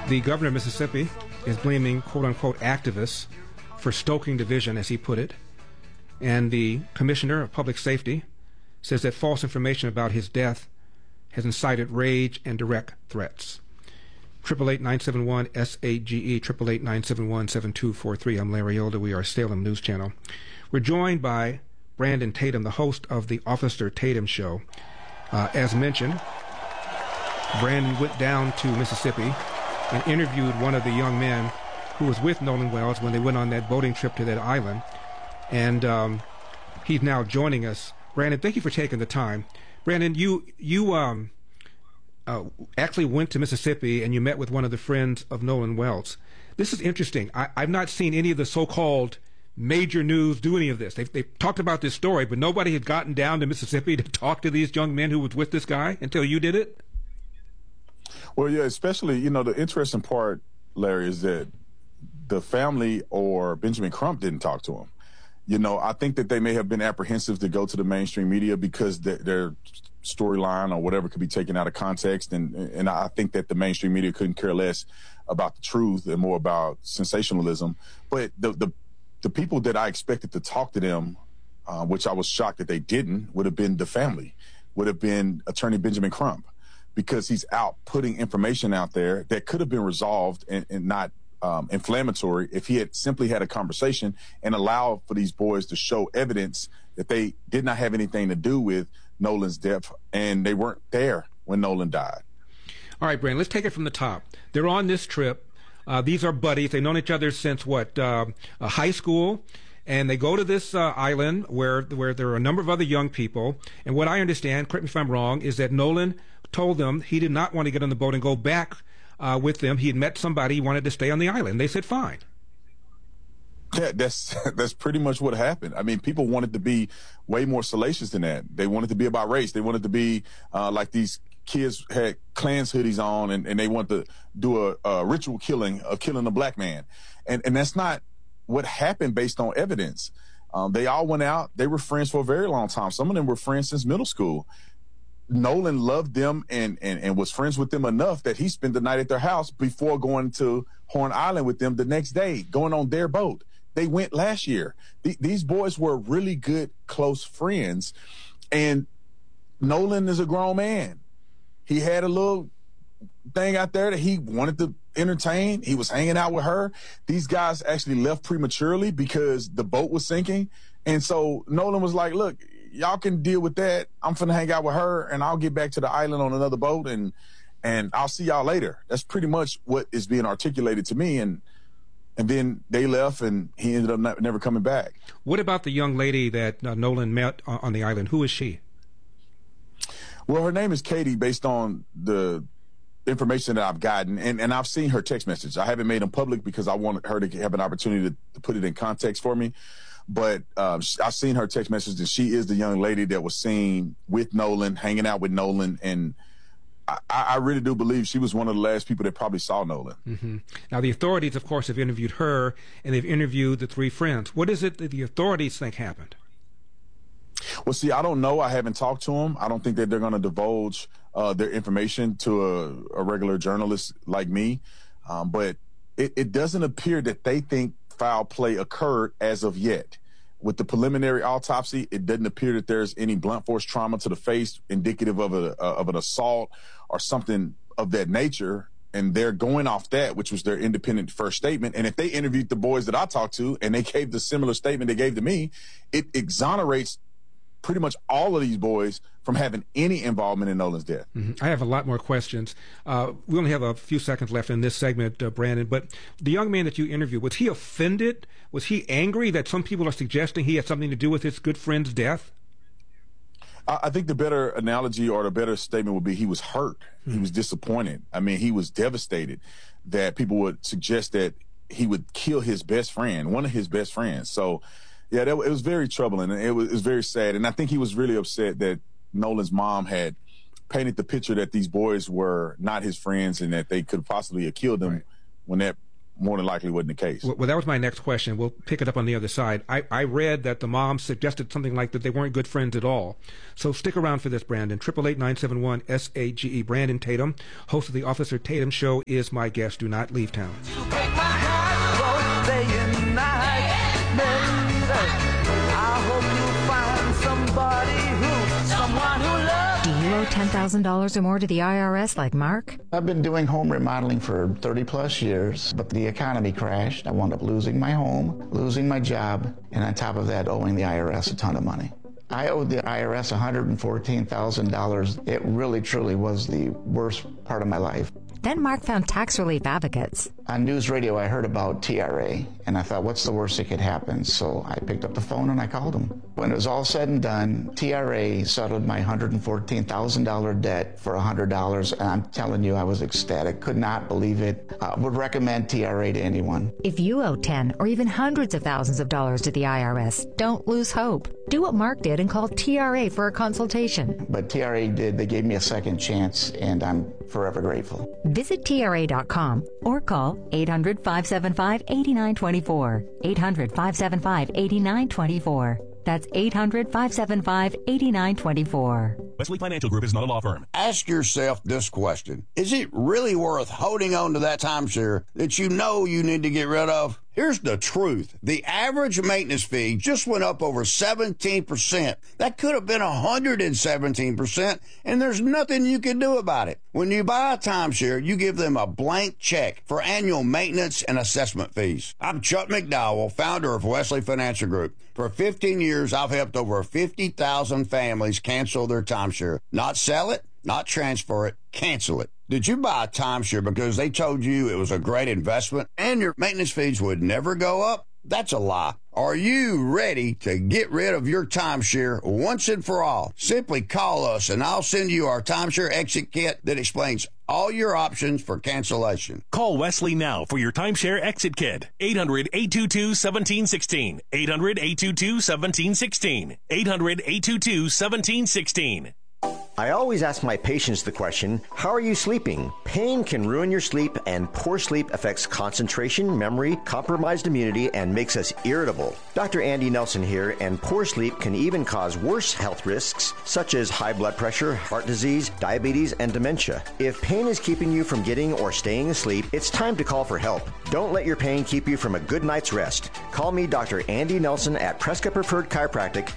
The governor of Mississippi is blaming quote-unquote activists for stoking division, as he put it. And the commissioner of public safety says that false information about his death has incited rage and direct threats. 888-971-SAGE, 888-971-7243. I'm Larry Elder. We are Salem News Channel. We're joined by Brandon Tatum, the host of the Officer Tatum Show. As mentioned, Brandon went down to Mississippi and interviewed one of the young men who was with Nolan Wells when they went on that boating trip to that island. And he's now joining us. Brandon, thank you for taking the time. Brandon, you actually went to Mississippi and you met with one of the friends of Nolan Wells. This is interesting. I've not seen any of the so-called major news do any of this. They've talked about this story, but nobody had gotten down to Mississippi to talk to these young men who was with this guy until you did it? Well, yeah, especially, the interesting part, Larry, is that the family or Benjamin Crump didn't talk to him. I think that they may have been apprehensive to go to the mainstream media because their storyline or whatever could be taken out of context. And I think that the mainstream media couldn't care less about the truth and more about sensationalism. But the people that I expected to talk to them, which I was shocked that they didn't, would have been the family, would have been Attorney Benjamin Crump, because he's out putting information out there that could have been resolved and not inflammatory if he had simply had a conversation and allowed for these boys to show evidence that they did not have anything to do with Nolan's death and they weren't there when Nolan died. All right, Brandon, let's take it from the top. They're on this trip. These are buddies. They've known each other since, high school. And they go to this island where there are a number of other young people. And what I understand, correct me if I'm wrong, is that Nolan told them he did not want to get on the boat and go back with them. He had met somebody, he wanted to stay on the island. They said, fine. Yeah, that's pretty much what happened. I mean, people wanted to be way more salacious than that. They wanted to be about race. They wanted to be like these kids had Klans hoodies on and they wanted to do a ritual killing of killing a black man. And that's not what happened based on evidence. They all went out. They were friends for a very long time. Some of them were friends since middle school. Nolan loved them and was friends with them enough that he spent the night at their house before going to Horn Island with them the next day, going on their boat. They went last year. These boys were really good, close friends. And Nolan is a grown man. He had a little thing out there that he wanted to entertain. He was hanging out with her. These guys actually left prematurely because the boat was sinking. And so Nolan was like, look, y'all can deal with that. I'm finna hang out with her and I'll get back to the island on another boat and I'll see y'all later. That's pretty much what is being articulated to me. And then they left and he ended up never coming back. What about the young lady that Nolan met on the island? Who is she? Well, her name is Katie based on the information that I've gotten. And I've seen her text message. I haven't made them public because I wanted her to have an opportunity to put it in context for me. But I've seen her text message, and she is the young lady that was seen with Nolan, hanging out with Nolan. And I really do believe she was one of the last people that probably saw Nolan. Mm-hmm. Now, the authorities, of course, have interviewed her, and they've interviewed the three friends. What is it that the authorities think happened? Well, see, I don't know. I haven't talked to them. I don't think that they're going to divulge their information to a regular journalist like me. But it doesn't appear that they think foul play occurred as of yet. With the preliminary autopsy, it doesn't appear that there's any blunt force trauma to the face indicative of an assault or something of that nature. And they're going off that, which was their independent first statement. And if they interviewed the boys that I talked to and they gave the similar statement they gave to me, it exonerates pretty much all of these boys from having any involvement in Nolan's death. Mm-hmm. I have a lot more questions. We only have a few seconds left in this segment, Brandon, but the young man that you interviewed, was he offended? Was he angry that some people are suggesting he had something to do with his good friend's death? I think the better analogy or the better statement would be he was hurt. Mm-hmm. He was disappointed. I mean, he was devastated that people would suggest that he would kill his best friend, one of his best friends. So, yeah, it was very troubling, and it was very sad. And I think he was really upset that Nolan's mom had painted the picture that these boys were not his friends and that they could possibly have killed him when that more than likely wasn't the case. Well, that was my next question. We'll pick it up on the other side. I read that the mom suggested something like that they weren't good friends at all. So stick around for this, Brandon. 888-971-SAGE. Brandon Tatum, host of the Officer Tatum Show, is my guest. Do not leave town. You break my heart both day and night, baby. I hope you find someone who loves. Do you owe $10,000 or more to the IRS like Mark? I've been doing home remodeling for 30 plus years, but the economy crashed. I wound up losing my home, losing my job, and on top of that, owing the IRS a ton of money. I owed the IRS $114,000. It really, truly was the worst part of my life. Then Mark found tax relief advocates. On news radio, I heard about TRA, and I thought, what's the worst that could happen? So I picked up the phone and I called them. When it was all said and done, TRA settled my $114,000 debt for $100, and I'm telling you, I was ecstatic. Could not believe it. Would recommend TRA to anyone. If you owe 10 or even hundreds of thousands of dollars to the IRS, don't lose hope. Do what Mark did and call TRA for a consultation. But TRA did. They gave me a second chance, and I'm forever grateful. Visit TRA.com or call 800-575-8924. 800-575-8924. That's 800-575-8924. Wesley Financial Group is not a law firm. Ask yourself this question. Is it really worth holding on to that timeshare that you know you need to get rid of? Here's the truth. The average maintenance fee just went up over 17%. That could have been 117%, and there's nothing you can do about it. When you buy a timeshare, you give them a blank check for annual maintenance and assessment fees. I'm Chuck McDowell, founder of Wesley Financial Group. For 15 years, I've helped over 50,000 families cancel their timeshare. Not sell it, not transfer it, cancel it. Did you buy a timeshare because they told you it was a great investment and your maintenance fees would never go up? That's a lie. Are you ready to get rid of your timeshare once and for all? Simply call us and I'll send you our timeshare exit kit that explains all your options for cancellation. Call Wesley now for your timeshare exit kit. 800-822-1716. 800-822-1716. 800-822-1716. I always ask my patients the question, how are you sleeping? Pain can ruin your sleep, and poor sleep affects concentration, memory, compromised immunity, and makes us irritable. Dr. Andy Nelson here, and poor sleep can even cause worse health risks, such as high blood pressure, heart disease, diabetes, and dementia. If pain is keeping you from getting or staying asleep, it's time to call for help. Don't let your pain keep you from a good night's rest. Call me, Dr. Andy Nelson, at Prescott Preferred Chiropractic,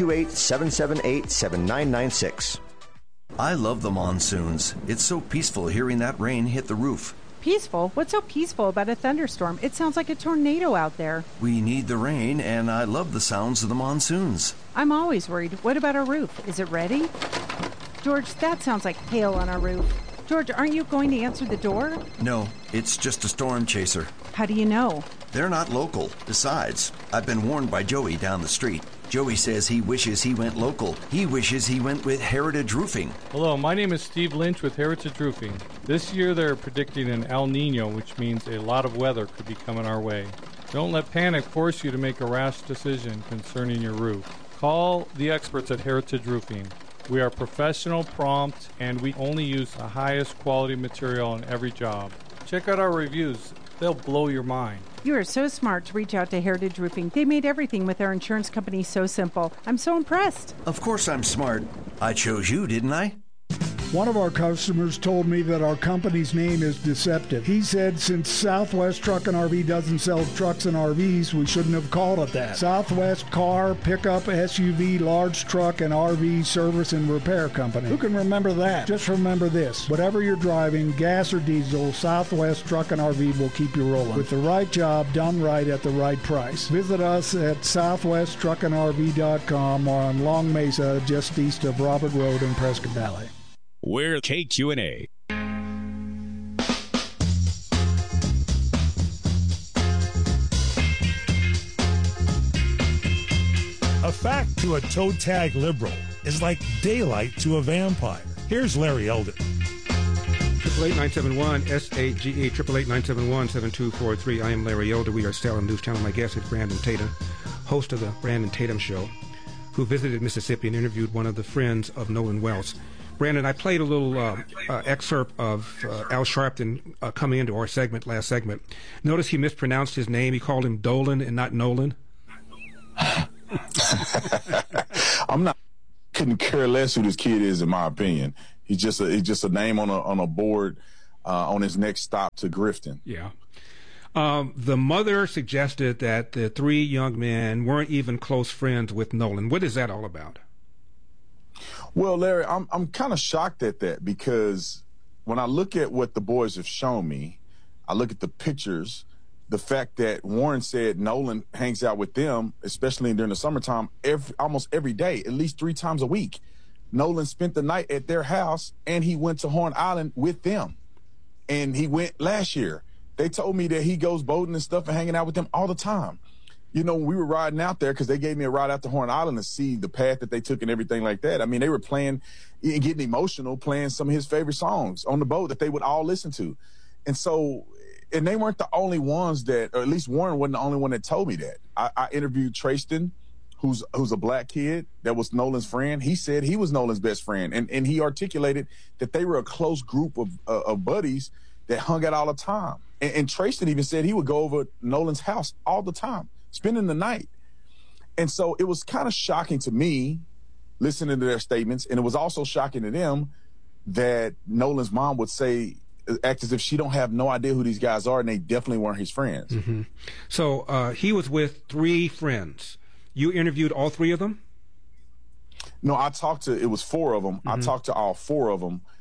928-778-7996. I love the monsoons. It's so peaceful hearing that rain hit the roof. Peaceful? What's so peaceful about a thunderstorm? It sounds like a tornado out there. We need the rain, and I love the sounds of the monsoons. I'm always worried. What about our roof? Is it ready? George, that sounds like hail on our roof. George, aren't you going to answer the door? No, it's just a storm chaser. How do you know? They're not local. Besides, I've been warned by Joey down the street. Joey says he wishes he went local. He wishes he went with Heritage Roofing. Hello, my name is Steve Lynch with Heritage Roofing. This year they're predicting an El Nino, which means a lot of weather could be coming our way. Don't let panic force you to make a rash decision concerning your roof. Call the experts at Heritage Roofing. We are professional, prompt, and we only use the highest quality material on every job. Check out our reviews. They'll blow your mind. You are so smart to reach out to Heritage Roofing. They made everything with their insurance company so simple. I'm so impressed. Of course I'm smart. I chose you, didn't I? One of our customers told me that our company's name is deceptive. He said since Southwest Truck and RV doesn't sell trucks and RVs, we shouldn't have called it that. Southwest Car, Pickup, SUV, Large Truck, and RV Service and Repair Company. Who can remember that? Just remember this. Whatever you're driving, gas or diesel, Southwest Truck and RV will keep you rolling. With the right job done right at the right price. Visit us at southwesttruckandrv.com or on Long Mesa, just east of Robert Road in Prescott Valley. We're KQNA. A fact to a toe tag liberal is like daylight to a vampire. Here's Larry Elder. 888-971-SAGE, 888-971-7243. I am Larry Elder. We are Salem News Channel. My guest is Brandon Tatum, host of the Brandon Tatum Show, who visited Mississippi and interviewed one of the friends of Nolan Wells. Brandon, I played a little excerpt of Al Sharpton coming into our last segment. Notice he mispronounced his name. He called him Dolan and not Nolan. Couldn't care less who this kid is, in my opinion. He's just a name on a board on his next stop to Grifton. Yeah. The mother suggested that the three young men weren't even close friends with Nolan. What is that all about? Well, Larry, I'm kind of shocked at that, because when I look at what the boys have shown me, I look at the pictures, the fact that Warren said Nolan hangs out with them, especially during the summertime, almost every day, at least 3 times a week. Nolan spent the night at their house, and he went to Horn Island with them. And he went last year. They told me that he goes boating and stuff and hanging out with them all the time. You know, when we were riding out there, because they gave me a ride out to Horn Island to see the path that they took and everything like that. I mean, they were playing and getting emotional, playing some of his favorite songs on the boat that they would all listen to. And so, and they weren't the only ones that, or at least Warren wasn't the only one that told me that. I interviewed Trayston, who's a black kid that was Nolan's friend. He said he was Nolan's best friend. And he articulated that they were a close group of buddies that hung out all the time. And Trayston even said he would go over Nolan's house all the time, spending the night. And so it was kind of shocking to me listening to their statements. And it was also shocking to them that Nolan's mom would act as if she don't have no idea who these guys are, and they definitely weren't his friends. Mm-hmm. So he was with 3 friends. You interviewed all 3 of them? No, it was 4 of them. Mm-hmm. I talked to all 4 of them.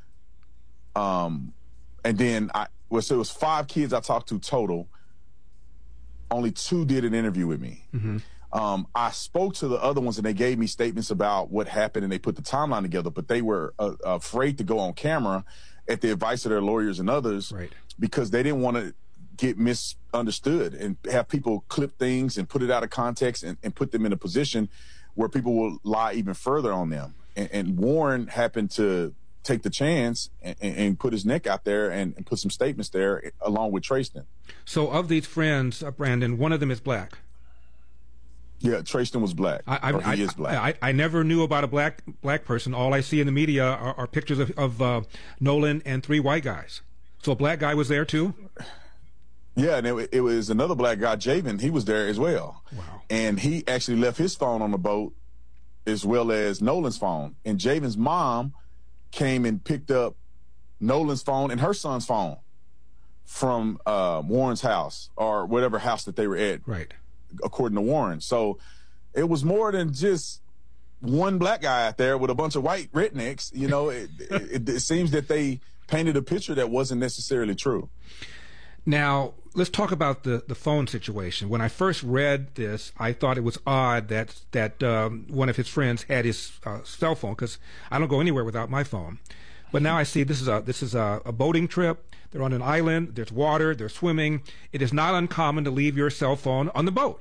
And then so it was 5 kids I talked to total. Only 2 did an interview with me. Mm-hmm. I spoke to the other ones, and they gave me statements about what happened, and they put the timeline together, but they were afraid to go on camera at the advice of their lawyers and others, right, because they didn't want to get misunderstood and have people clip things and put it out of context and put them in a position where people will lie even further on them. And Warren happened to take the chance and put his neck out there and put some statements there along with Trayston. So of these friends, Brandon, one of them is black. Yeah, Trayston was black. He is black. I never knew about a black person. All I see in the media are pictures of Nolan and 3 white guys. So a black guy was there too? Yeah, and it was another black guy, Javen. He was there as well. Wow. And he actually left his phone on the boat as well as Nolan's phone. And Javen's mom came and picked up Nolan's phone and her son's phone from Warren's house, or whatever house that they were at. Right. According to Warren. So it was more than just one black guy out there with a bunch of white rednecks. You know, it seems that they painted a picture that wasn't necessarily true. Now, let's talk about the phone situation. When I first read this, I thought it was odd that one of his friends had his cell phone, because I don't go anywhere without my phone. But now I see this is a boating trip. They're on an island. There's water. They're swimming. It is not uncommon to leave your cell phone on the boat.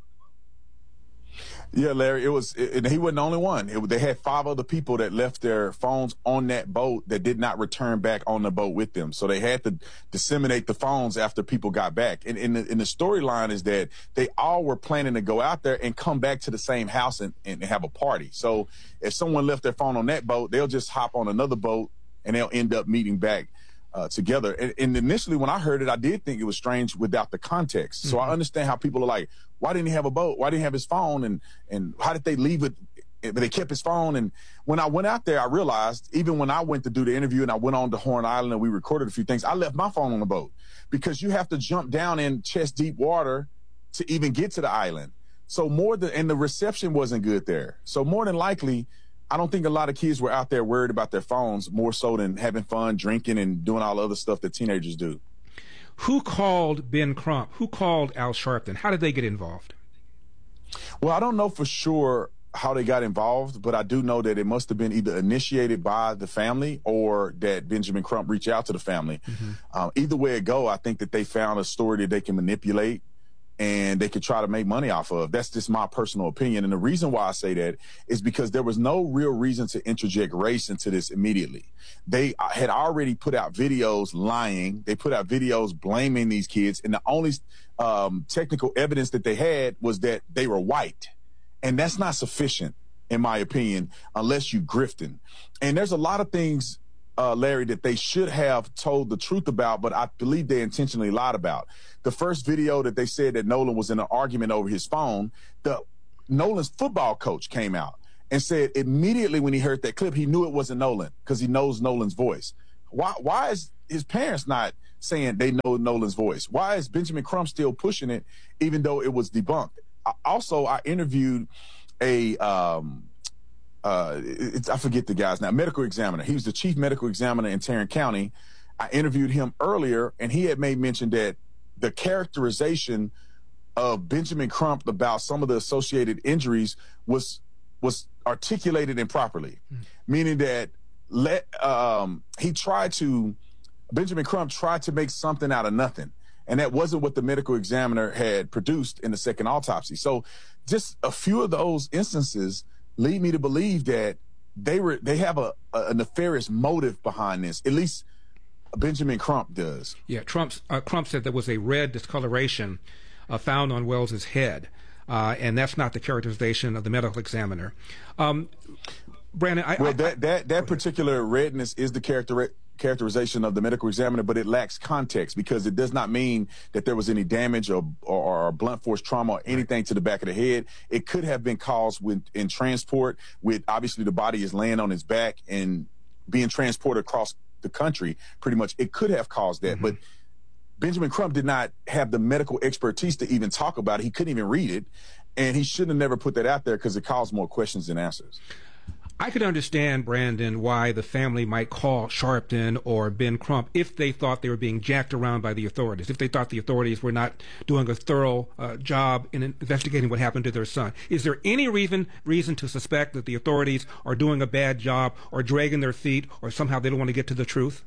Yeah, Larry, and he wasn't the only one. They had 5 other people that left their phones on that boat that did not return back on the boat with them. So they had to disseminate the phones after people got back. And in the storyline is that they all were planning to go out there and come back to the same house and have a party. So if someone left their phone on that boat, they'll just hop on another boat and they'll end up meeting back together. And initially when I heard it, I did think it was strange without the context. So I understand how people are like, why didn't he have a boat? Why didn't he have his phone? And how did they leave it? But they kept his phone. And when I went out there, I realized, even when I went to do the interview and I went on to Horn Island and we recorded a few things, I left my phone on the boat, because you have to jump down in chest deep water to even get to the island. So and the reception wasn't good there. So more than likely, I don't think a lot of kids were out there worried about their phones more so than having fun, drinking, and doing all the other stuff that teenagers do. Who called Ben Crump? Who called Al Sharpton? How did they get involved? Well, I don't know for sure how they got involved, but I do know that it must have been either initiated by the family or that Benjamin Crump reached out to the family. Mm-hmm. Either way it go, I think that they found a story that they can manipulate and they could try to make money off of. That's just my personal opinion. And the reason why I say that is because there was no real reason to interject race into this immediately. They had already put out videos lying. They put out videos blaming these kids. And the only technical evidence that they had was that they were white. And that's not sufficient in my opinion, unless you grifting. And there's a lot of things, Larry, that they should have told the truth about, but I believe they intentionally lied about. The first video that they said that Nolan was in an argument over his phone, Nolan's football coach came out and said immediately when he heard that clip, he knew it wasn't Nolan because he knows Nolan's voice. Why is his parents not saying they know Nolan's voice? Why is Benjamin Crump still pushing it even though it was debunked? I interviewed I forget the guy's name, medical examiner. He was the chief medical examiner in Tarrant County. I interviewed him earlier, and he had made mention that the characterization of Benjamin Crump about some of the associated injuries was articulated improperly, meaning that Benjamin Crump tried to make something out of nothing. And that wasn't what the medical examiner had produced in the second autopsy. So just a few of those instances lead me to believe that they have a nefarious motive behind this. At least Benjamin Crump does. Yeah, Crump said there was a red discoloration found on Wells's head, and that's not the characterization of the medical examiner. Brandon, that particular redness is the characterization of the medical examiner, but it lacks context because it does not mean that there was any damage or blunt force trauma or anything to the back of the head. It could have been caused in transport with, obviously the body is laying on its back and being transported across the country. Pretty much it could have caused that, but Benjamin Crump did not have the medical expertise to even talk about it. He couldn't even read it, and he shouldn't have never put that out there because it caused more questions than answers. I could understand, Brandon, why the family might call Sharpton or Ben Crump if they thought they were being jacked around by the authorities, if they thought the authorities were not doing a thorough job in investigating what happened to their son. Is there any reason to suspect that the authorities are doing a bad job or dragging their feet or somehow they don't want to get to the truth?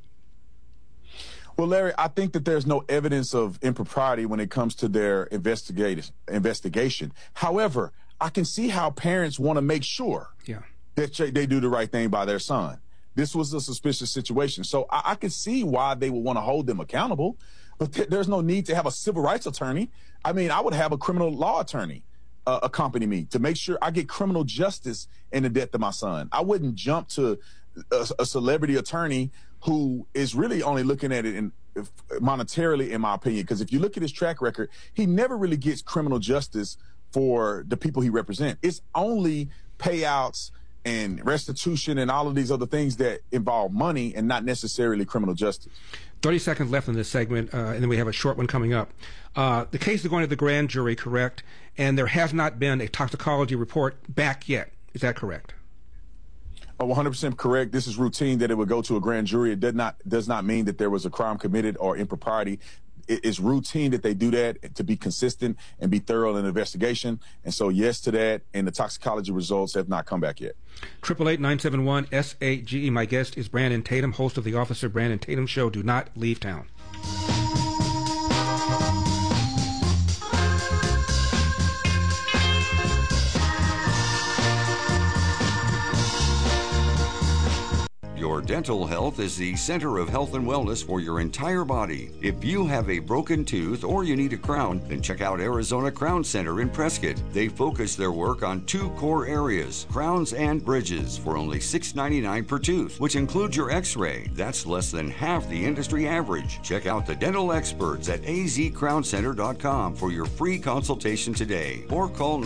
Well, Larry, I think that there's no evidence of impropriety when it comes to their investigation. However, I can see how parents want to make sure that they do the right thing by their son. This was a suspicious situation. So I can see why they would want to hold them accountable, but there's no need to have a civil rights attorney. I mean, I would have a criminal law attorney accompany me to make sure I get criminal justice in the death of my son. I wouldn't jump to a celebrity attorney who is really only looking at it monetarily, in my opinion, because if you look at his track record, he never really gets criminal justice for the people he represents. It's only payouts and restitution and all of these other things that involve money and not necessarily criminal justice. 30 seconds left in this segment, and then we have a short one coming up. The case is going to the grand jury, correct? And there has not been a toxicology report back yet. Is that correct? 100% correct. This is routine that it would go to a grand jury. It does not mean that there was a crime committed or impropriety. It is routine that they do that to be consistent and be thorough in an investigation. And so yes to that, and the toxicology results have not come back yet. 888-971-SAGE. My guest is Brandon Tatum, host of the Officer Brandon Tatum Show. Do not leave town. Your dental health is the center of health and wellness for your entire body. If you have a broken tooth or you need a crown, then check out Arizona Crown Center in Prescott. They focus their work on two core areas, crowns and bridges, for only $6.99 per tooth, which includes your x-ray. That's less than half the industry average. Check out the dental experts at azcrowncenter.com for your free consultation today, or call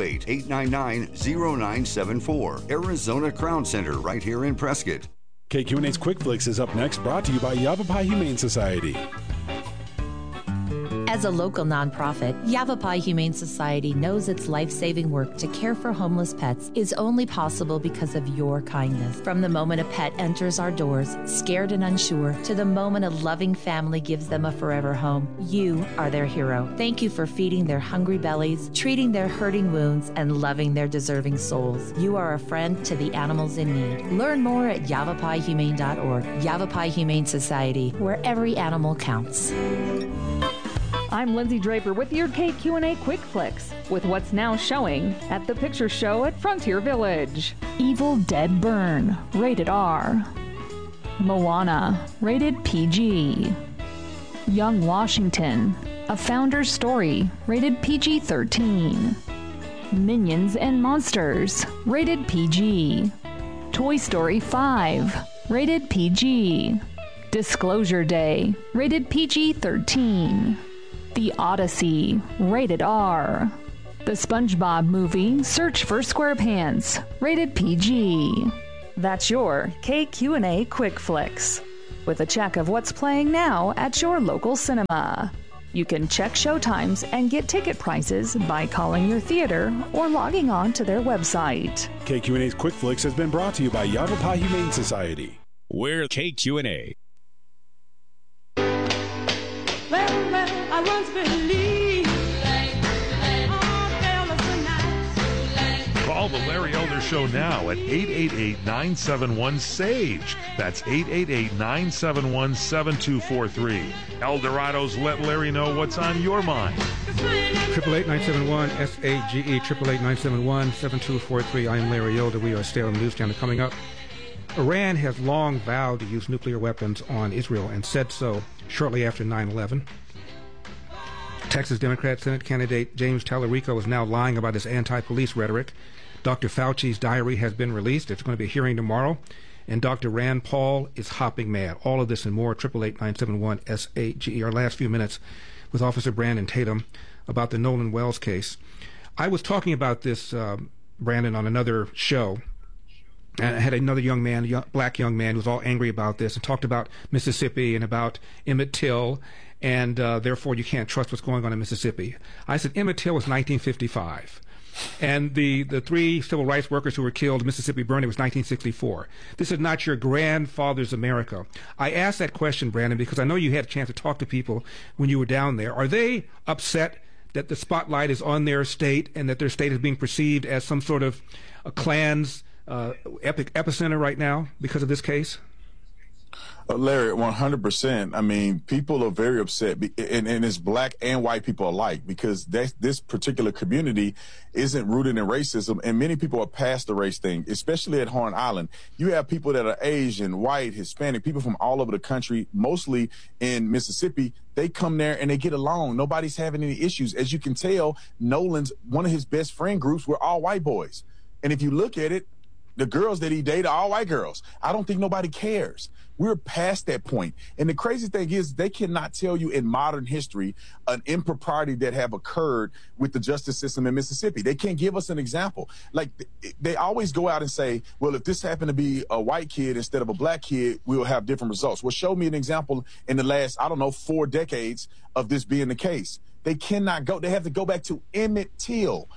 928-899-0974. Arizona Crown Center, right here in Prescott. KQNA's Quick Flicks is up next, brought to you by Yavapai Humane Society. As a local nonprofit, Yavapai Humane Society knows its life-saving work to care for homeless pets is only possible because of your kindness. From the moment a pet enters our doors, scared and unsure, to the moment a loving family gives them a forever home, you are their hero. Thank you for feeding their hungry bellies, treating their hurting wounds, and loving their deserving souls. You are a friend to the animals in need. Learn more at yavapaihumane.org. Yavapai Humane Society, where every animal counts. I'm Lindsay Draper with your KQ&A Quick Flicks, with what's now showing at the Picture Show at Frontier Village. Evil Dead Burn, rated R. Moana, rated PG. Young Washington, A Founder's Story, rated PG-13. Minions and Monsters, rated PG. Toy Story 5, rated PG. Disclosure Day, rated PG-13. The Odyssey, rated R. The SpongeBob Movie, Search for SquarePants, rated PG. That's your KQ&A Quick Flicks, with a check of what's playing now at your local cinema. You can check showtimes and get ticket prices by calling your theater or logging on to their website. KQ&A's Quick Flicks has been brought to you by Yavapai Humane Society. We're KQ&A. Well, I once believed. Call the Larry Elder Show now at 888-971-SAGE. That's 888-971-7243. Eldorado's Let Larry Know What's on Your Mind. 888-971-SAGE, 888-971-7243. I'm Larry Elder. We are Salem News Channel. Coming up, Iran has long vowed to use nuclear weapons on Israel and said so shortly after 9/11. Texas Democrat Senate candidate James Tallarico is now lying about his anti-police rhetoric. Dr. Fauci's diary has been released. It's going to be a hearing tomorrow. And Dr. Rand Paul is hopping mad. All of this and more. 888-971-SAGE. Our last few minutes with Officer Brandon Tatum about the Nolan Wells case. I was talking about this, Brandon, on another show. And I had another young man, black young man, who was all angry about this and talked about Mississippi and about Emmett Till, and therefore you can't trust what's going on in Mississippi. I said Emmett Till was 1955. And the three civil rights workers who were killed in Mississippi burning was 1964. This is not your grandfather's America. I asked that question, Brandon, because I know you had a chance to talk to people when you were down there. Are they upset that the spotlight is on their state and that their state is being perceived as some sort of a Klan's epicenter right now because of this case? Larry, 100%. I mean, people are very upset, and it's black and white people alike, because this particular community isn't rooted in racism, and many people are past the race thing, especially at Horn Island. You have people that are Asian, white, Hispanic, people from all over the country, mostly in Mississippi. They come there and they get along. Nobody's having any issues. As you can tell, Nolan's, one of his best friend groups were all white boys. And if you look at it, the girls that he dated are all white girls. I don't think nobody cares. We're past that point. And the crazy thing is, they cannot tell you in modern history an impropriety that have occurred with the justice system in Mississippi. They can't give us an example. Like, they always go out and say, well, if this happened to be a white kid instead of a black kid, we'll have different results. Well, show me an example in the last, 4 decades of this being the case. They cannot go. They have to go back to Emmett Till,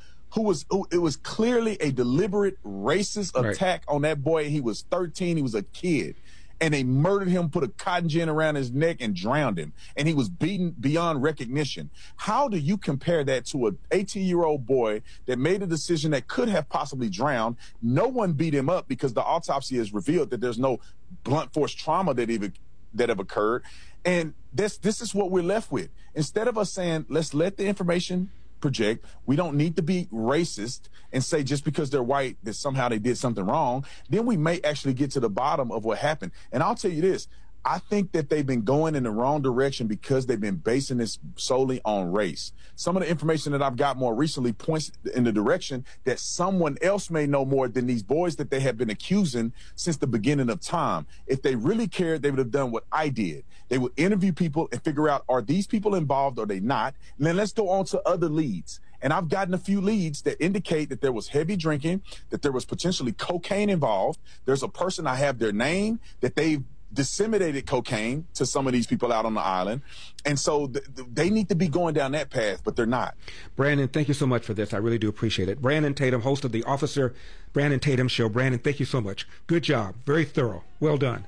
it was clearly a deliberate racist attack on that boy. He was 13. He was a kid. And they murdered him, put a cotton gin around his neck, and drowned him. And he was beaten beyond recognition. How do you compare that to an 18-year-old boy that made a decision that could have possibly drowned? No one beat him up because the autopsy has revealed that there's no blunt force trauma that have occurred. And this is what we're left with. Instead of us saying, let's let the information project, we don't need to be racist and say just because they're white that somehow they did something wrong, then we may actually get to the bottom of what happened. And I'll tell you this, I think that they've been going in the wrong direction because they've been basing this solely on race. Some of the information that I've got more recently points in the direction that someone else may know more than these boys that they have been accusing since the beginning of time. If they really cared, they would have done what I did. They would interview people and figure out, are these people involved or are they not? And then let's go on to other leads. And I've gotten a few leads that indicate that there was heavy drinking, that there was potentially cocaine involved. There's a person, I have their name, that they've disseminated cocaine to some of these people out on the island. And so they need to be going down that path, but they're not. Brandon, thank you so much for this. I really do appreciate it. Brandon Tatum, host of the Officer Brandon Tatum Show. Brandon, thank you so much. Good job. Very thorough. Well done.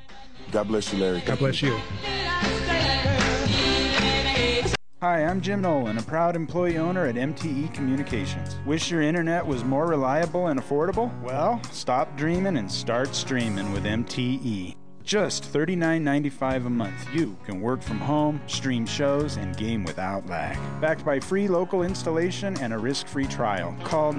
God bless you, Larry. God bless you. Hi, I'm Jim Nolan, a proud employee owner at MTE Communications. Wish your internet was more reliable and affordable? Well, stop dreaming and start streaming with MTE. Just $39.95 a month, you can work from home, stream shows, and game without lag. Backed by free local installation and a risk-free trial. Call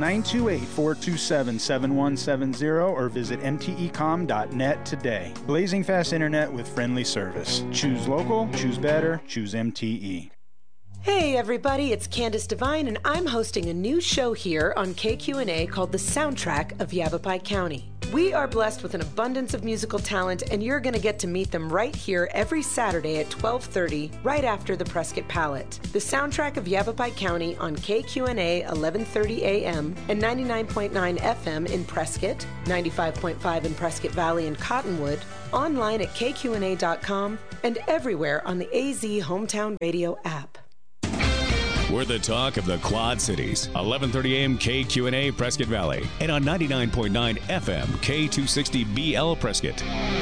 928-427-7170 or visit mtecom.net today. Blazing fast internet with friendly service. Choose local, choose better, choose MTE. Hey everybody, it's Candace Devine and I'm hosting a new show here on KQNA called The Soundtrack of Yavapai County. We are blessed with an abundance of musical talent and you're going to get to meet them right here every Saturday at 12:30, right after the Prescott Palette. The Soundtrack of Yavapai County on KQNA 1130 AM and 99.9 FM in Prescott, 95.5 in Prescott Valley and Cottonwood, online at kqna.com and everywhere on the AZ Hometown Radio app. We're the talk of the Quad Cities. 1130 AM KQNA Prescott Valley and on 99.9 FM K260BL Prescott.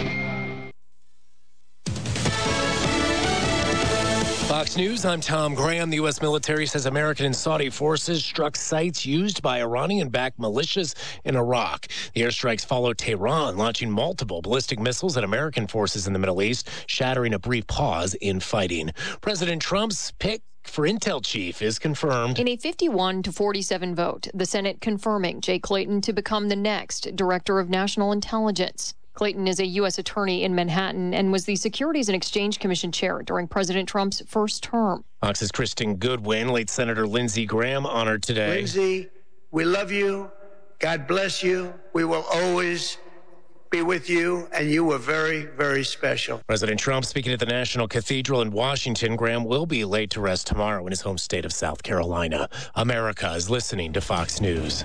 Fox News, I'm Tom Graham. The U.S. military says American and Saudi forces struck sites used by Iranian-backed militias in Iraq. The airstrikes followed Tehran launching multiple ballistic missiles at American forces in the Middle East, shattering a brief pause in fighting. President Trump's pick for Intel chief is confirmed. In a 51-47 vote, the Senate confirming Jay Clayton to become the next Director of National Intelligence. Clayton is a U.S. attorney in Manhattan and was the Securities and Exchange Commission chair during President Trump's first term. Fox's Kristen Goodwin, late Senator Lindsey Graham honored today. Lindsey, we love you. God bless you. We will always be with you, and you were very, very special. President Trump speaking at the National Cathedral in Washington. Graham will be laid to rest tomorrow in his home state of South Carolina. America is listening to Fox News.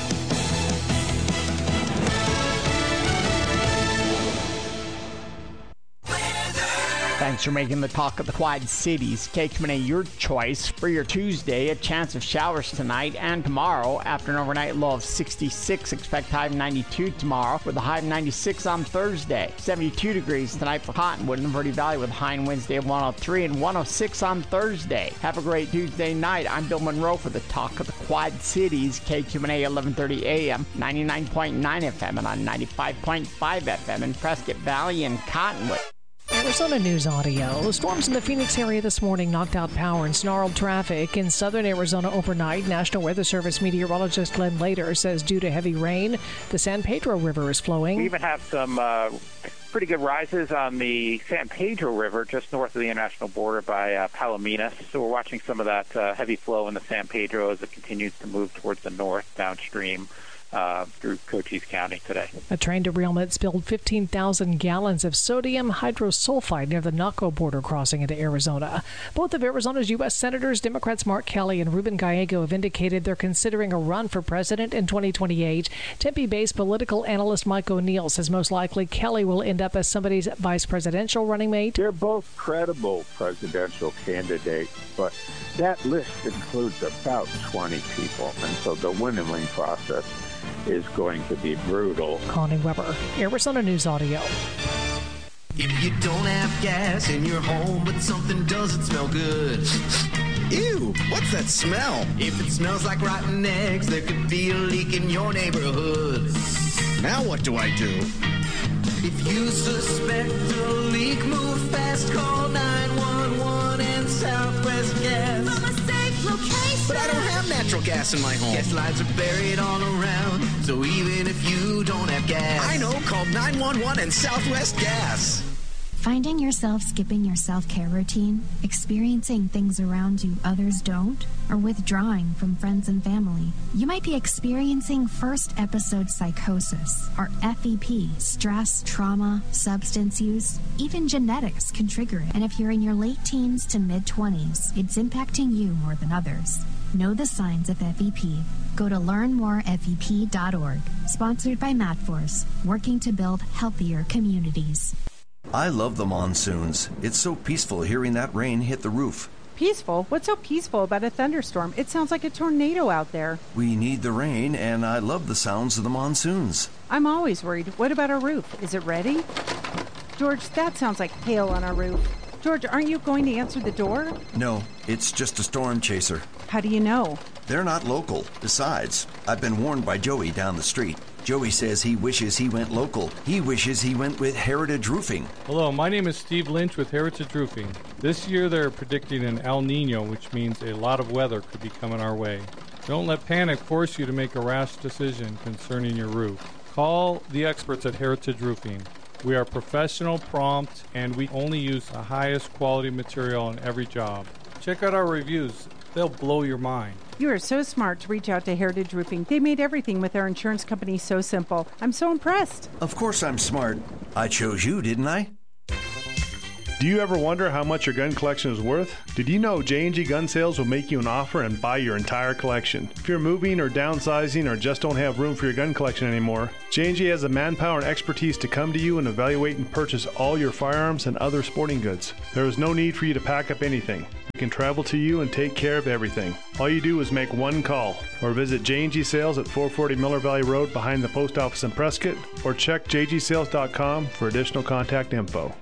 Thanks for making the talk of the Quad Cities. KQNA, your choice for your Tuesday. A chance of showers tonight and tomorrow. After an overnight low of 66, expect high of 92 tomorrow with a high of 96 on Thursday. 72 degrees tonight for Cottonwood and Verde Valley with a high on Wednesday of 103 and 106 on Thursday. Have a great Tuesday night. I'm Bill Monroe for the talk of the Quad Cities. KQNA 1130 AM, 99.9 FM and on 95.5 FM in Prescott Valley and Cottonwood. Arizona News Audio. Storms in the Phoenix area this morning knocked out power and snarled traffic in southern Arizona overnight. National Weather Service meteorologist Glenn Lader says due to heavy rain, the San Pedro River is flowing. We even have some pretty good rises on the San Pedro River just north of the international border by Palominas. So we're watching some of that heavy flow in the San Pedro as it continues to move towards the north downstream through Cochise County today. A train derailment spilled 15,000 gallons of sodium hydrosulfide near the Naco border crossing into Arizona. Both of Arizona's U.S. Senators, Democrats Mark Kelly and Ruben Gallego, have indicated they're considering a run for president in 2028. Tempe-based political analyst Mike O'Neill says most likely Kelly will end up as somebody's vice presidential running mate. They're both credible presidential candidates, but that list includes about 20 people, and so the winning process is going to be brutal. Connie Weber, Arizona News Audio. If you don't have gas in your home, but something doesn't smell good. Ew, what's that smell? If it smells like rotten eggs, there could be a leak in your neighborhood. Now what do I do? If you suspect a leak, move fast, call 911 and Southwest Gas. From a safe location. But I don't have natural gas in my home. Gas lines are buried all around, so even if you don't have gas, I know, call 911 and Southwest Gas. Finding yourself skipping your self-care routine, experiencing things around you others don't, or withdrawing from friends and family, you might be experiencing first episode psychosis, or FEP. Stress, trauma, substance use, even genetics can trigger it. And if you're in your late teens to mid-20s, it's impacting you more than others. Know the signs of FEP. Go to learnmorefep.org. Sponsored by MadForce, working to build healthier communities. I love the monsoons. It's so peaceful hearing that rain hit the roof. Peaceful? What's so peaceful about a thunderstorm? It sounds like a tornado out there. We need the rain, and I love the sounds of the monsoons. I'm always worried. What about our roof? Is it ready? George, that sounds like hail on our roof. George, aren't you going to answer the door? No, it's just a storm chaser. How do you know? They're not local. Besides, I've been warned by Joey down the street. Joey says he wishes he went local. He wishes he went with Heritage Roofing. Hello, my name is Steve Lynch with Heritage Roofing. This year they're predicting an El Nino, which means a lot of weather could be coming our way. Don't let panic force you to make a rash decision concerning your roof. Call the experts at Heritage Roofing. We are professional, prompt, and we only use the highest quality material on every job. Check out our reviews. They'll blow your mind. You are so smart to reach out to Heritage Roofing. They made everything with their insurance company so simple. I'm so impressed. Of course I'm smart. I chose you, didn't I? Do you ever wonder how much your gun collection is worth? Did you know J&G Gun Sales will make you an offer and buy your entire collection? If you're moving or downsizing or just don't have room for your gun collection anymore, J&G has the manpower and expertise to come to you and evaluate and purchase all your firearms and other sporting goods. There is no need for you to pack up anything. We can travel to you and take care of everything. All you do is make one call or visit J&G Sales at 440 Miller Valley Road behind the post office in Prescott, or check jgsales.com for additional contact info.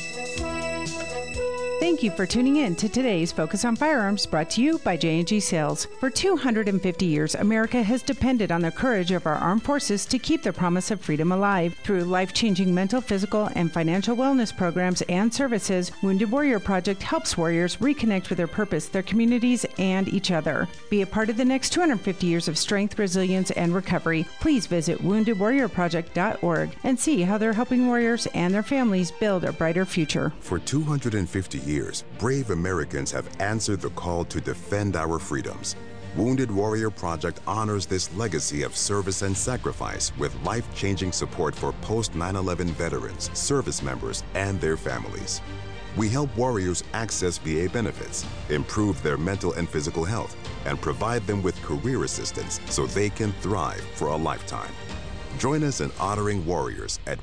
Thank you for tuning in to today's Focus on Firearms, brought to you by J&G Sales. For 250 years, America has depended on the courage of our armed forces to keep the promise of freedom alive. Through life-changing mental, physical, and financial wellness programs and services, Wounded Warrior Project helps warriors reconnect with their purpose, their communities, and each other. Be a part of the next 250 years of strength, resilience, and recovery. Please visit woundedwarriorproject.org and see how they're helping warriors and their families build a brighter future. For 250 years, brave Americans have answered the call to defend our freedoms. Wounded Warrior Project honors this legacy of service and sacrifice with life-changing support for post-9/11 veterans, service members, and their families. We help warriors access VA benefits, improve their mental and physical health, and provide them with career assistance so they can thrive for a lifetime. Join us in honoring warriors at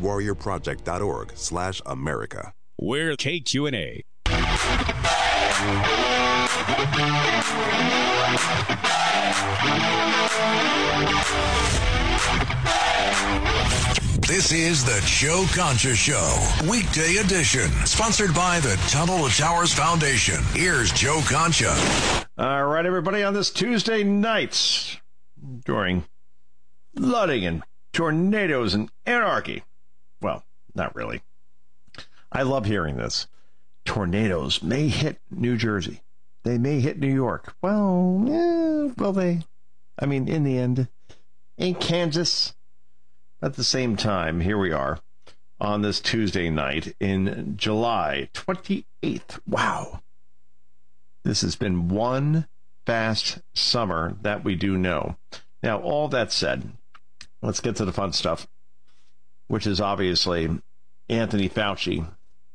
woundedwarriorproject.org/America. We're KQNA. This is the Joe Concha Show, weekday edition, sponsored by the Tunnel to Towers Foundation. Here's Joe Concha. All right, everybody, on this Tuesday night, during flooding and tornadoes and anarchy. Well, not really. I love hearing this. Tornadoes may hit New Jersey. They may hit New York. Well, will they? I mean, in the end, ain't Kansas. At the same time, here we are on this Tuesday night in July 28th. Wow. This has been one fast summer that we do know. Now, all that said, let's get to the fun stuff, which is obviously Anthony Fauci.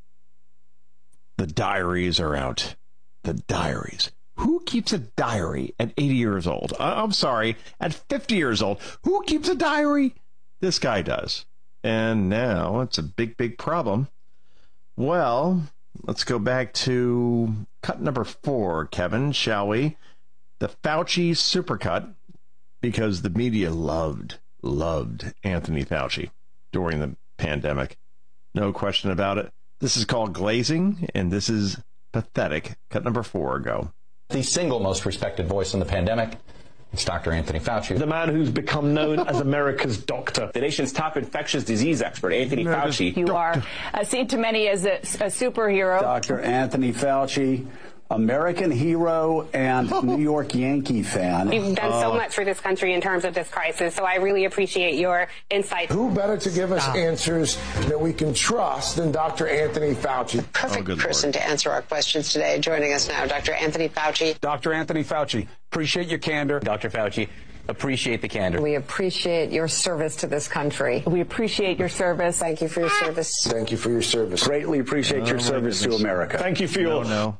The diaries are out. The diaries. Who keeps a diary at 80 years old? I'm sorry, at 50 years old. Who keeps a diary? This guy does. And now it's a big, big problem. Well, let's go back to cut number 4, Kevin, shall we? The Fauci supercut, because the media loved Anthony Fauci during the pandemic. No question about it. This is called glazing, and this is pathetic. Cut number 4, go. The single most respected voice in the pandemic, it's Dr. Anthony Fauci. The man who's become known as America's doctor. The nation's top infectious disease expert, Anthony Fauci. You are seen to many as a superhero. Dr. Anthony Fauci, American hero and New York Yankee fan. You've done so much for this country in terms of this crisis, so I really appreciate your insight. Who better to give us answers that we can trust than Dr. Anthony Fauci? Perfect person to answer our questions today. Joining us now, Dr. Anthony Fauci. Dr. Anthony Fauci, appreciate your candor. Dr. Fauci, appreciate the candor. We appreciate your service to this country. We appreciate your service. Thank you for your service. Thank you for your service. Greatly appreciate your service to America. Thank you for yours. No.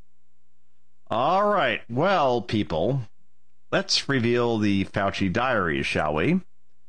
All right. Well, people, let's reveal the Fauci diaries, shall we?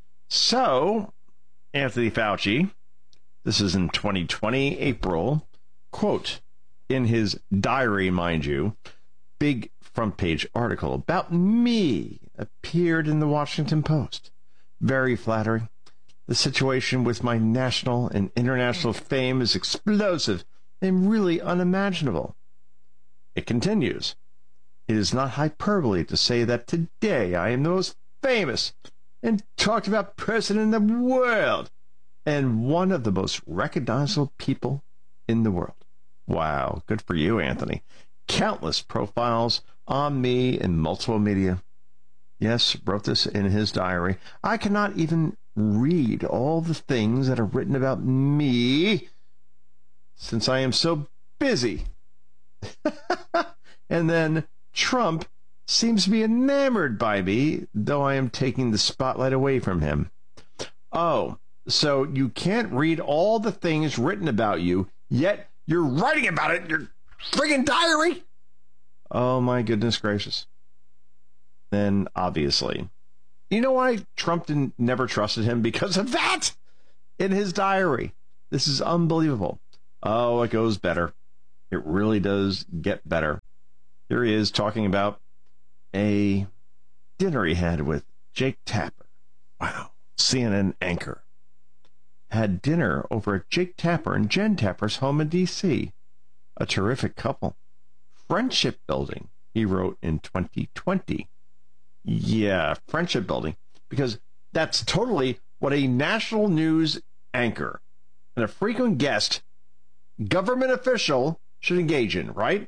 So, Anthony Fauci, this is in 2020, April, quote, in his diary, mind you, big front page article about me appeared in the Washington Post. Very flattering. The situation with my national and international fame is explosive and really unimaginable. It continues. It is not hyperbole to say that today I am the most famous and talked about person in the world and one of the most recognizable people in the world. Wow, good for you, Anthony. Countless profiles on me in multiple media. Yes, wrote this in his diary. I cannot even read all the things that are written about me since I am so busy. And then Trump seems to be enamored by me, though I am taking the spotlight away from him. Oh, so you can't read all the things written about you, yet you're writing about it in your friggin' diary? Oh, my goodness gracious. Then, obviously, you know why Trump never trusted him? Because of that in his diary. This is unbelievable. Oh, it goes better. It really does get better. Here he is talking about a dinner he had with Jake Tapper. Wow. CNN anchor. Had dinner over at Jake Tapper and Jen Tapper's home in D.C. A terrific couple. Friendship building, he wrote in 2020. Yeah, friendship building. Because that's totally what a national news anchor and a frequent guest government official should engage in, right?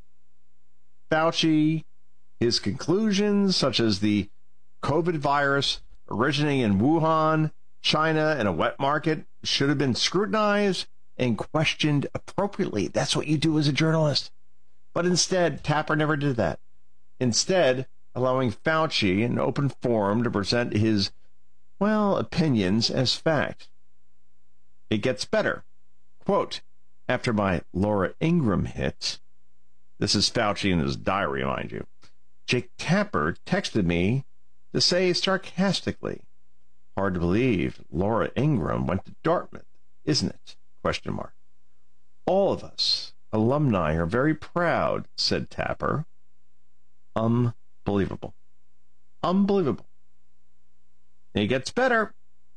Fauci, his conclusions, such as the COVID virus originating in Wuhan, China, in a wet market, should have been scrutinized and questioned appropriately. That's what you do as a journalist. But instead, Tapper never did that. Instead, allowing Fauci an open forum to present his, opinions as fact. It gets better. Quote, after my Laura Ingraham hit, this is Fauci in his diary, mind you, Jake Tapper texted me to say sarcastically, hard to believe Laura Ingraham went to Dartmouth, isn't it? Question mark. All of us alumni are very proud, said Tapper. Unbelievable. Unbelievable. It gets better.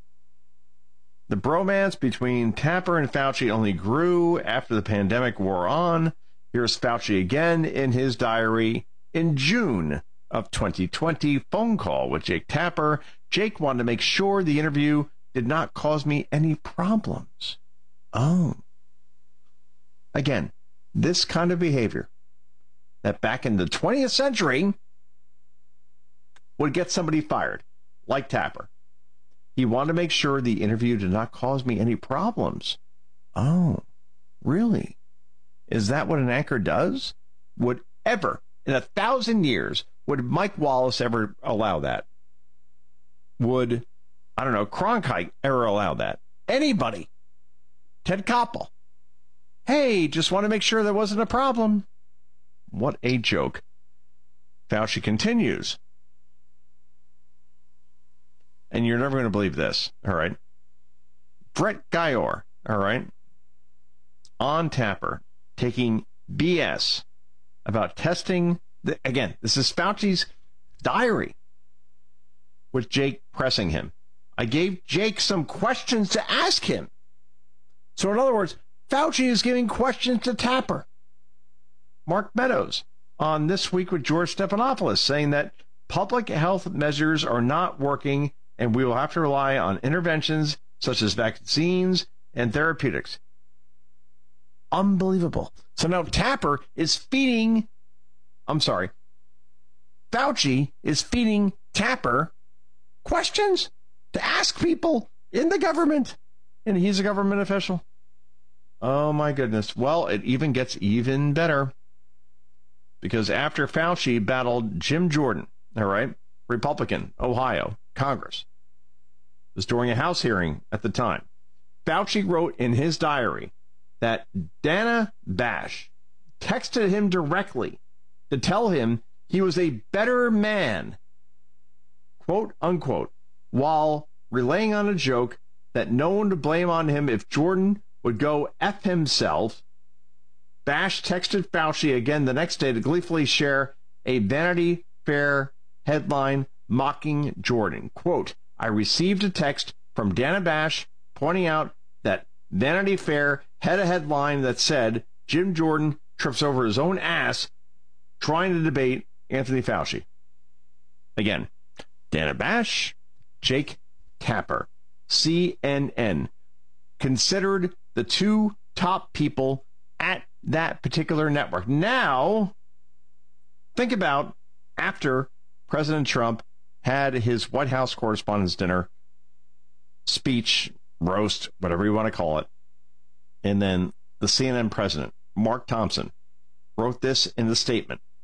The bromance between Tapper and Fauci only grew after the pandemic wore on. Here's Fauci again in his diary in June of 2020. Phone call with Jake Tapper. Jake wanted to make sure the interview did not cause me any problems. Oh. Again, this kind of behavior that back in the 20th century would get somebody fired, like Tapper. He wanted to make sure the interview did not cause me any problems. Oh, really? Is that what an anchor does? Would ever, in 1,000 years, would Mike Wallace ever allow that? Would, Cronkite ever allow that? Anybody? Ted Koppel. Hey, just want to make sure there wasn't a problem. What a joke. Fauci continues. And you're never going to believe this, all right? Brett Gayor, all right, on Tapper, taking BS about testing. Again, this is Fauci's diary with Jake pressing him. I gave Jake some questions to ask him. So in other words, Fauci is giving questions to Tapper. Mark Meadows on This Week with George Stephanopoulos saying that public health measures are not working and we will have to rely on interventions such as vaccines and therapeutics. Unbelievable. So now Fauci is feeding Tapper questions to ask people in the government. And he's a government official. Oh, my goodness. Well, it even gets even better. Because after Fauci battled Jim Jordan, all right, Republican, Ohio, Congress, it was during a House hearing at the time, Fauci wrote in his diary that Dana Bash texted him directly to tell him he was a better man, quote unquote, while relaying on a joke that no one to blame on him if Jordan would go F himself. Bash texted Fauci again the next day to gleefully share a Vanity Fair headline mocking Jordan. Quote, I received a text from Dana Bash pointing out that Vanity Fair had a headline that said Jim Jordan trips over his own ass trying to debate Anthony Fauci. Again, Dana Bash, Jake Tapper, CNN, considered the two top people at that particular network. Now, think about after President Trump had his White House Correspondents' Dinner speech, roast, whatever you want to call it, and then the CNN president, Mark Thompson, wrote this in the statement.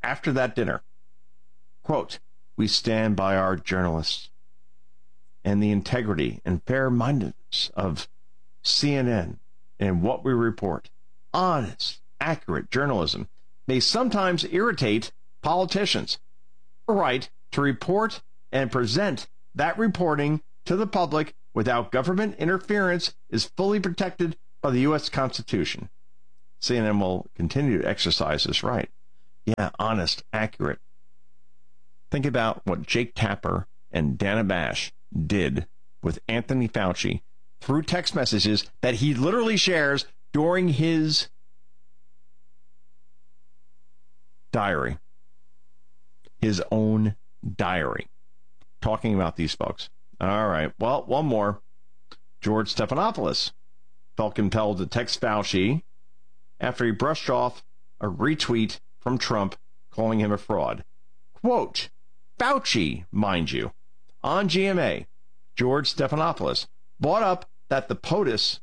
after that dinner. Quote, "We stand by our journalists and the integrity and fair-mindedness of CNN and what we report. Honest, accurate journalism may sometimes irritate politicians. The right to report and present that reporting to the public without government interference is fully protected by the U.S. Constitution. CNN will continue to exercise this right." Yeah, honest, accurate. Think about what Jake Tapper and Dana Bash did with Anthony Fauci through text messages that he literally shares during his diary, his own diary, talking about these folks. All right, well, one more. George Stephanopoulos felt compelled to text Fauci after he brushed off a retweet from Trump calling him a fraud. Quote, Fauci, mind you, on GMA, George Stephanopoulos brought up that the POTUS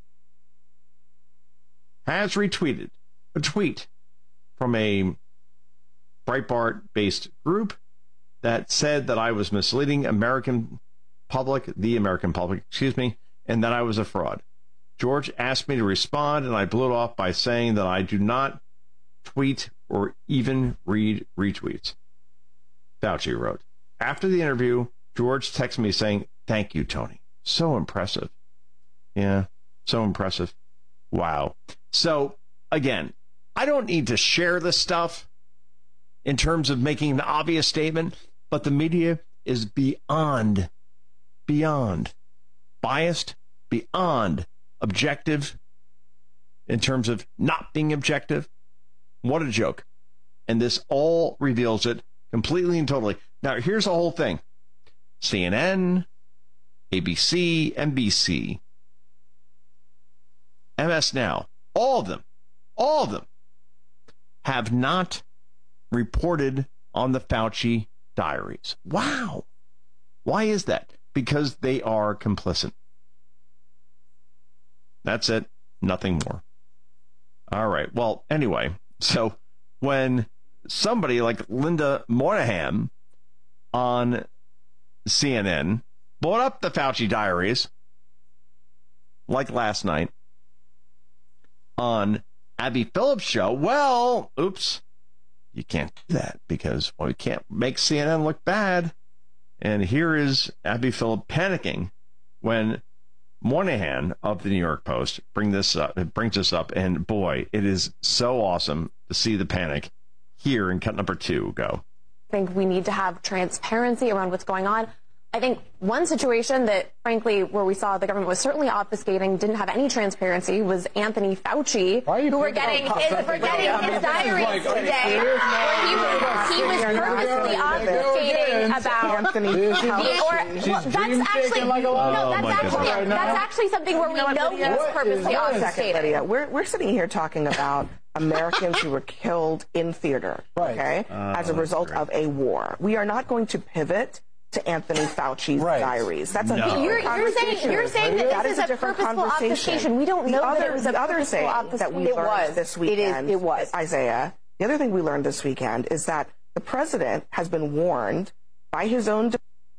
has retweeted a tweet from a Breitbart-based group that said that I was misleading the American public, and that I was a fraud. George asked me to respond, and I blew it off by saying that I do not tweet or even read retweets. Fauci wrote. After the interview, George texted me saying, "Thank you, Tony. So impressive." Yeah, so impressive. Wow. So, again, I don't need to share this stuff in terms of making an obvious statement, but the media is beyond biased, beyond objective in terms of not being objective. What a joke. And this all reveals it completely and totally. Now, here's the whole thing. CNN, ABC, NBC, MS Now, all of them have not reported on the Fauci diaries. Wow. Why is that? Because they are complicit. That's it. Nothing more. All right. Well, anyway, so when somebody like Linda Moynihan on CNN brought up the Fauci diaries, like last night, on Abby Phillips' show, well, oops, you can't do that because, well, we can't make CNN look bad. And here is Abby Phillips panicking when Moynihan of the New York Post brings this up, and boy, it is so awesome to see the panic here in cut number 2. Go. I think we need to have transparency around what's going on. I think one situation that, frankly, where we saw the government was certainly obfuscating, didn't have any transparency, was Anthony Fauci, who were getting his diaries today, where he was purposely obfuscating about that's actually something where we know he was purposely obfuscating. We're sitting here talking about Americans who were killed in theater, okay, as a result of a war. We are not going to pivot to Anthony Fauci's diaries. That's a different conversation. You're saying that this is a purposeful obfuscation. We don't know that it was a purposeful obfuscation. That we learned this weekend, it was, Isaiah, the other thing we learned this weekend is that the president has been warned by his own...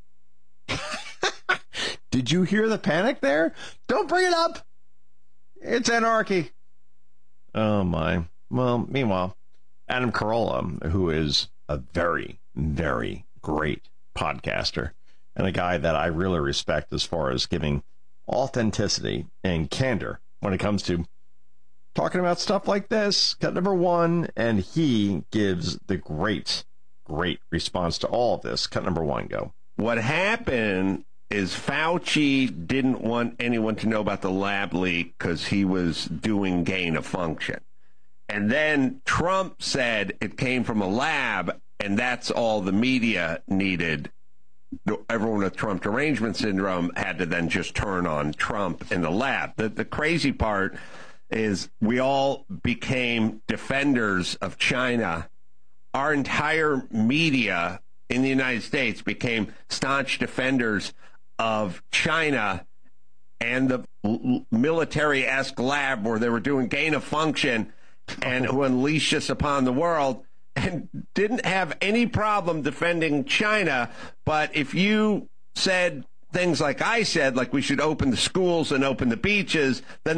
Did you hear the panic there? Don't bring it up. It's anarchy. Oh, my. Well, meanwhile, Adam Carolla, who is a very, very great podcaster and a guy that I really respect as far as giving authenticity and candor when it comes to talking about stuff like this, cut number 1, and he gives the great response to all of this. Cut number 1, go. What happened is Fauci didn't want anyone to know about the lab leak because he was doing gain of function. And then Trump said it came from a lab, and that's all the media needed. Everyone with Trump derangement syndrome had to then just turn on Trump in the lab. The crazy part is we all became defenders of China. Our entire media in the United States became staunch defenders of China and the military-esque lab where they were doing gain of function and who unleashed us upon the world. and didn't have any problem defending China. But if you said things like I said, like we should open the schools and open the beaches, then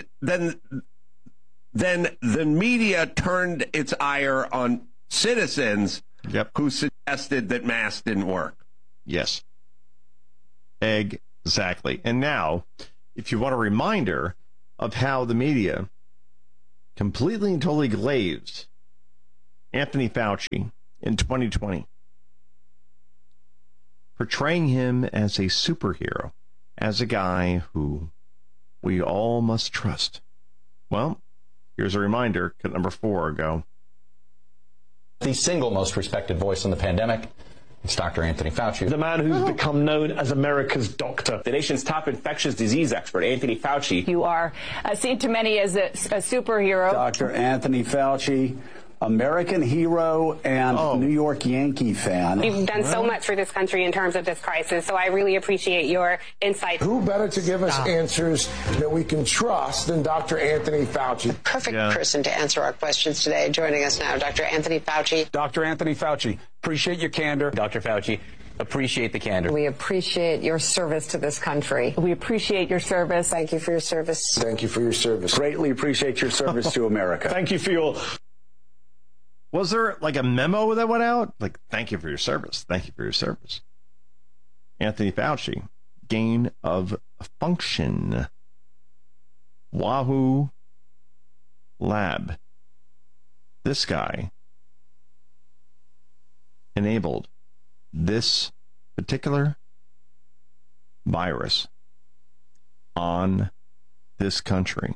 then the media turned its ire on citizens who suggested that masks didn't work. Yes. Exactly. And now, if you want a reminder of how the media completely and totally glazed Anthony Fauci in 2020, portraying him as a superhero, as a guy who we all must trust. Well, here's a reminder. Cut number 4 ago. The single most respected voice in the pandemic. It's Dr. Anthony Fauci. The man who's become known as America's doctor. The nation's top infectious disease expert, Anthony Fauci. You are seen to many as a superhero. Dr. Anthony Fauci, American hero and New York Yankee fan. You've done so much for this country in terms of this crisis, so I really appreciate your insight. Who better to give us answers that we can trust than Dr. Anthony Fauci? The perfect person to answer our questions today. Joining us now, Dr. Anthony Fauci. Dr. Anthony Fauci, appreciate your candor. Dr. Fauci, appreciate the candor. We appreciate your service to this country. We appreciate your service. Thank you for your service. Thank you for your service. Greatly appreciate your service to America. Thank you for your... Was there like a memo that went out? Like, thank you for your service. Thank you for your service. Anthony Fauci, gain of function. Wahoo Lab. This guy enabled this particular virus on this country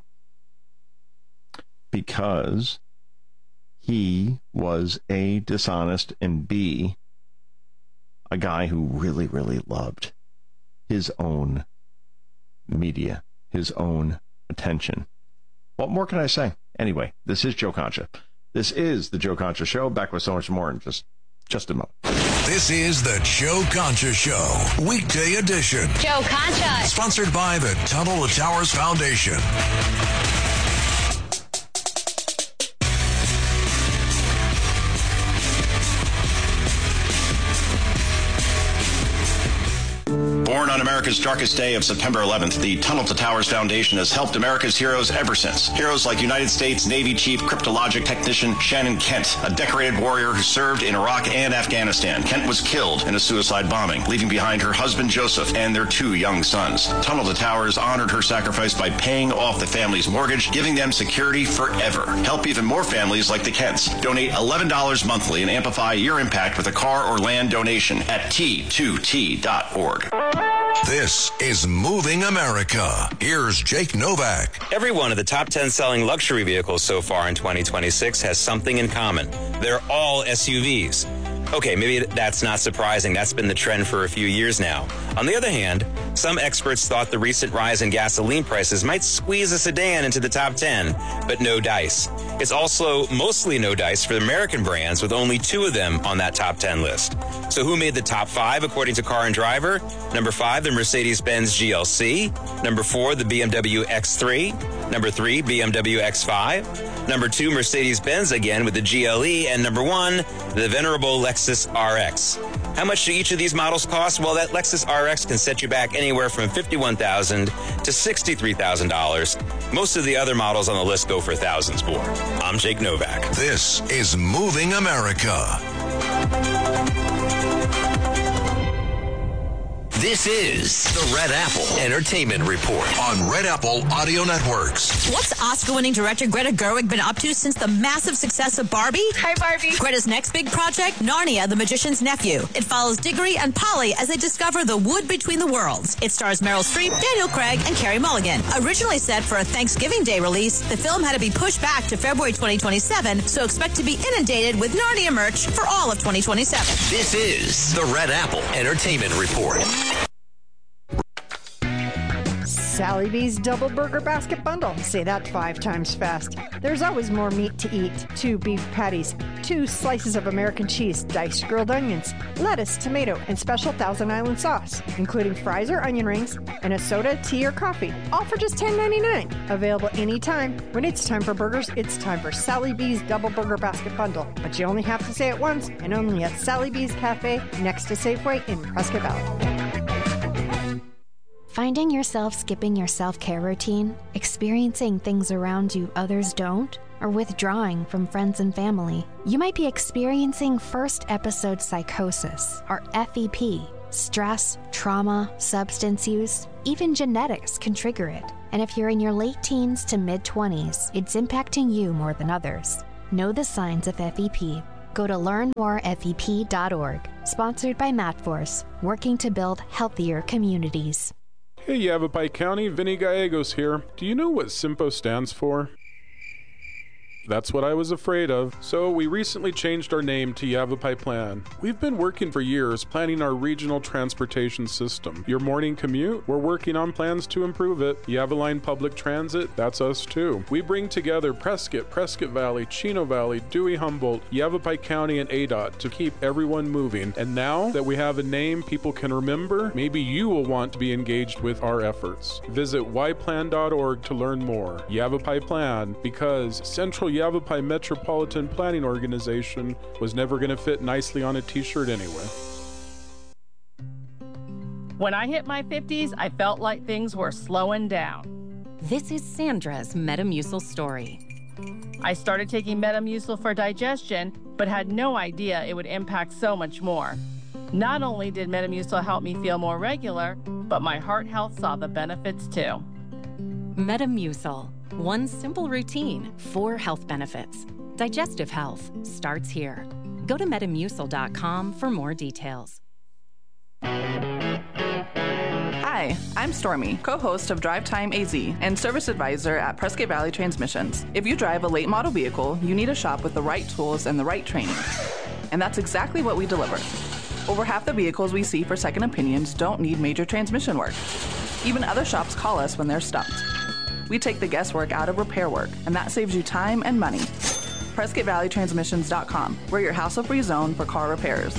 because he was A, dishonest, and B, a guy who really, really loved his own media, his own attention. What more can I say? Anyway, this is Joe Concha. This is the Joe Concha Show. Back with so much more in just a moment. This is the Joe Concha Show, weekday edition. Joe Concha. Sponsored by the Tunnel to Towers Foundation. Born on America's darkest day of September 11th, the Tunnel to Towers Foundation has helped America's heroes ever since. Heroes like United States Navy Chief Cryptologic Technician Shannon Kent, a decorated warrior who served in Iraq and Afghanistan. Kent was killed in a suicide bombing, leaving behind her husband Joseph and their 2 young sons. Tunnel to Towers honored her sacrifice by paying off the family's mortgage, giving them security forever. Help even more families like the Kents. Donate $11 monthly and amplify your impact with a car or land donation at T2T.org. This is Moving America. Here's Jake Novak. Every one of the top 10 selling luxury vehicles so far in 2026 has something in common. They're all SUVs. Okay, maybe that's not surprising. That's been the trend for a few years now. On the other hand, some experts thought the recent rise in gasoline prices might squeeze a sedan into the top 10, but no dice. It's also mostly no dice for American brands, with only 2 of them on that top 10 list. So who made the top 5 according to Car and Driver? Number 5, the Mercedes-Benz GLC. Number 4, the BMW X3. Number 3, BMW X5. Number 2, Mercedes-Benz again with the GLE. And number 1, the venerable Lexus RX. How much do each of these models cost? Well, that Lexus RX can set you back anywhere from $51,000 to $63,000. Most of the other models on the list go for thousands more. I'm Jake Novak. This is Moving America. This is the Red Apple Entertainment Report on Red Apple Audio Networks. What's Oscar-winning director Greta Gerwig been up to since the massive success of Barbie? Hi, Barbie. Greta's next big project, Narnia, the Magician's Nephew. It follows Diggory and Polly as they discover the wood between the worlds. It stars Meryl Streep, Daniel Craig, and Carey Mulligan. Originally set for a Thanksgiving Day release, the film had to be pushed back to February 2027, so expect to be inundated with Narnia merch for all of 2027. This is the Red Apple Entertainment Report. Sally B's Double Burger Basket Bundle. Say that 5 times fast. There's always more meat to eat. 2 beef patties, 2 slices of American cheese, diced grilled onions, lettuce, tomato, and special Thousand Island sauce, including fries or onion rings, and a soda, tea, or coffee, all for just $10.99. Available anytime. When it's time for burgers, it's time for Sally B's Double Burger Basket Bundle. But you only have to say it once, and only at Sally B's Cafe, next to Safeway in Prescott Valley. Finding yourself skipping your self-care routine, experiencing things around you others don't, or withdrawing from friends and family, you might be experiencing first episode psychosis, or FEP. Stress, trauma, substance use, even genetics can trigger it. And if you're in your late teens to mid-20s, it's impacting you more than others. Know the signs of FEP. Go to learnmorefep.org. Sponsored by MatForce, working to build healthier communities. Hey Yavapai County, Vinny Gallegos here. Do you know what SIMPO stands for? That's what I was afraid of. So we recently changed our name to Yavapai Plan. We've been working for years planning our regional transportation system. Your morning commute? We're working on plans to improve it. Yavaline Public Transit? That's us too. We bring together Prescott, Prescott Valley, Chino Valley, Dewey Humboldt, Yavapai County, and ADOT to keep everyone moving. And now that we have a name people can remember, maybe you will want to be engaged with our efforts. Visit yplan.org to learn more. Yavapai Plan, because Central Yavapai Metropolitan Planning Organization was never going to fit nicely on a t-shirt anyway. When I hit my 50s, I felt like things were slowing down. This is Sandra's Metamucil story. I started taking Metamucil for digestion, but had no idea it would impact so much more. Not only did Metamucil help me feel more regular, but my heart health saw the benefits too. Metamucil. One simple routine, 4 health benefits. Digestive health starts here. Go to Metamucil.com for more details. Hi, I'm Stormy, co-host of Drive Time AZ and service advisor at Prescott Valley Transmissions. If you drive a late model vehicle, you need a shop with the right tools and the right training. And that's exactly what we deliver. Over half the vehicles we see for second opinions don't need major transmission work. Even other shops call us when they're stumped. We take the guesswork out of repair work, and that saves you time and money. PrescottValleyTransmissions.com. We're your hassle-free zone for car repairs.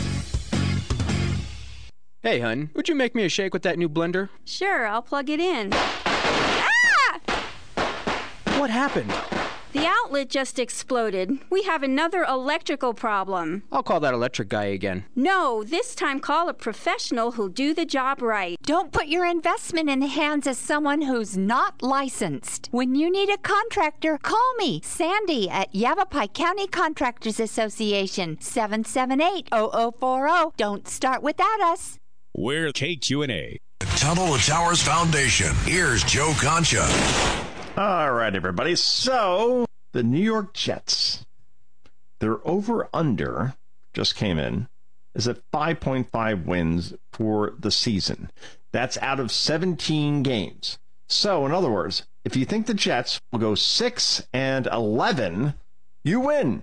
Hey, hun, would you make me a shake with that new blender? Sure, I'll plug it in. Ah! What happened? The outlet just exploded. We have another electrical problem. I'll call that electric guy again. No, this time call a professional who'll do the job right. Don't put your investment in the hands of someone who's not licensed. When you need a contractor, call me, Sandy, at Yavapai County Contractors Association, 778-0040. Don't start without us. We're KQNA. The Tunnel to Towers Foundation. Here's Joe Concha. All right, everybody. So, the New York Jets, their over-under just came in, is at 5.5 wins for the season. That's out of 17 games. So, in other words, if you think the Jets will go 6-11, you win.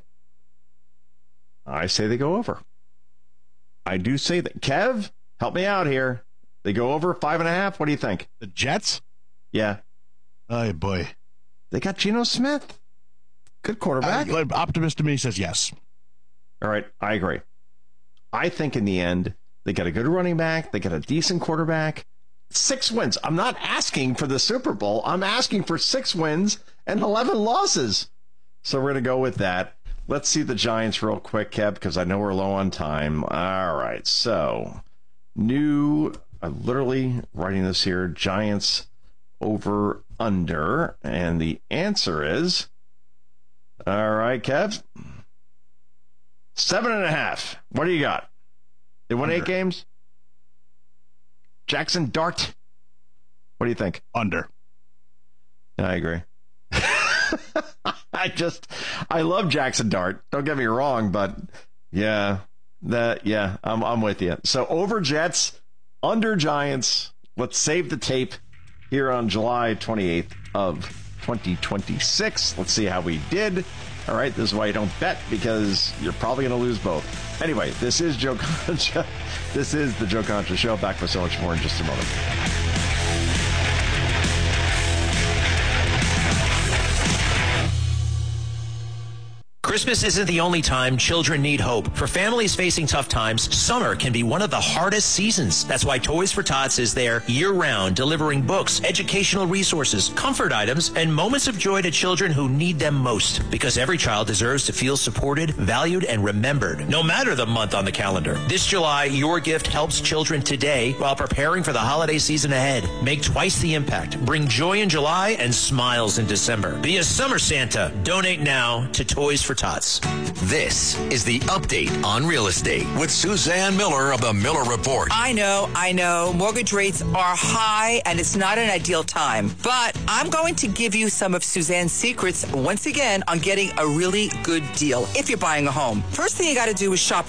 I say they go over. I do say that. Kev, help me out here. They go over 5.5. What do you think? The Jets? Yeah. Oh, boy. They got Geno Smith. Good quarterback. Optimist to me says yes. All right, I agree. I think in the end, they got a good running back. They got a decent quarterback. 6 wins. I'm not asking for the Super Bowl. I'm asking for 6 wins and 11 losses. So we're going to go with that. Let's see the Giants real quick, Kev, because I know we're low on time. All right, so I'm literally writing this here, Giants over under, and the answer is, all right, Kev, 7.5. What do you got? They won 8 games? Jackson Dart, what do you think? Under. I agree. I love Jackson Dart. Don't get me wrong, but I'm with you. So over Jets, under Giants. Let's save the tape here on July 28th of 2026. Let's see how we did. All right, this is why you don't bet, because you're probably going to lose both. Anyway, this is Joe Concha. This is the Joe Concha Show. Back with so much more in just a moment. Christmas isn't the only time children need hope. For families facing tough times, summer can be one of the hardest seasons. That's why Toys for Tots is there year-round, delivering books, educational resources, comfort items, and moments of joy to children who need them most. Because every child deserves to feel supported, valued, and remembered, no matter the month on the calendar. This July, your gift helps children today while preparing for the holiday season ahead. Make twice the impact. Bring joy in July and smiles in December. Be a summer Santa. Donate now to Toys for Tots. This is the update on real estate with Suzanne Miller of the Miller Report. I know. Mortgage rates are high and it's not an ideal time. But I'm going to give you some of Suzanne's secrets once again on getting a really good deal if you're buying a home. First thing you got to do is shop